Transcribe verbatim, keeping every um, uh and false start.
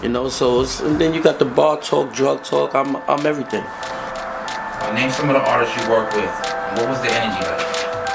You know, so it's, and then you got the bar talk, drug talk. I'm I'm everything. Uh, name some of the artists you work with. What was the energy like?